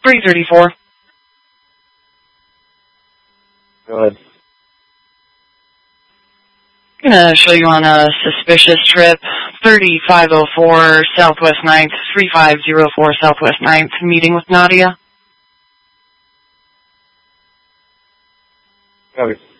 334. Go ahead. I'm going to show you on a suspicious trip, 3504 Southwest 9th, 3504 Southwest 9th, meeting with Nadia. Copy.